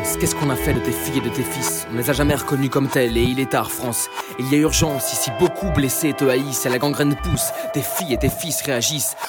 France, qu'est-ce qu'on a fait de tes filles et de tes fils? On les a jamais reconnus comme tels et il est tard, France. Il y a urgence, ici beaucoup blessés te haïssent et la gangrène pousse. Tes filles et tes fils réagissent